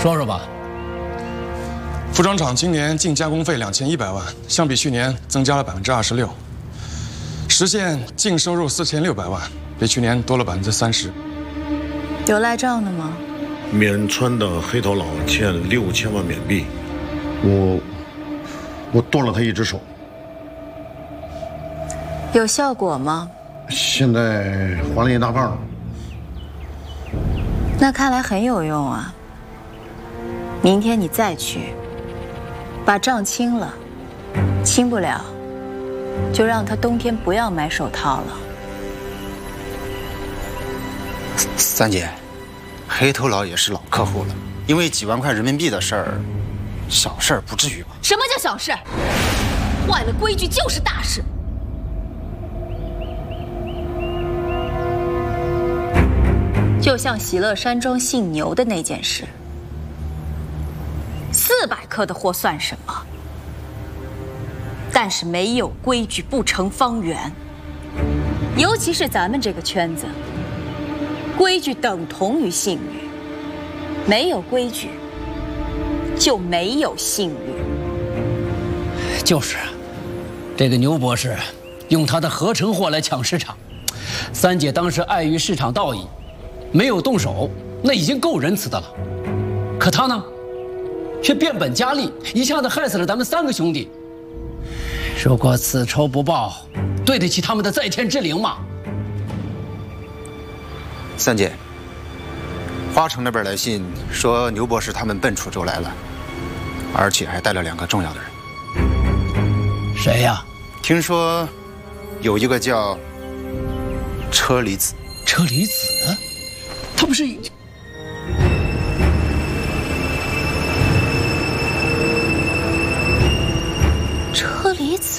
说说吧。 服装厂今年净加工费2100万，相比去年增加了26%，实现净收入4600万，比去年多了30%。 有赖账的吗？ 缅川的黑头佬欠6000万缅币，我剁了他一只手。 有效果吗？ 现在还了一大半了。 那看来很有用啊。明天你再去，把账清了，清不了，就让他冬天不要买手套了。 三姐，黑头佬也是老客户了，因为几万块人民币的事儿，小事儿不至于吧？ 什么叫小事？坏了规矩就是大事。 就像喜乐山庄姓牛的那件事，400克的货算什么？但是没有规矩不成方圆，尤其是咱们这个圈子，规矩等同于信誉，没有规矩就没有信誉。 就是啊，这个牛博士用他的合成货来抢市场，三姐当时碍于市场道义，没有动手，那已经够仁慈的了。可他呢，却变本加厉，一下子害死了咱们3个兄弟。如果此仇不报，对得起他们的在天之灵吗？ 三姐，花城那边来信说牛博士他们奔楚州来了，而且还带了2个重要的人。 谁呀？ 听说有一个叫车厘子。 车厘子？他不是…… 车厘子？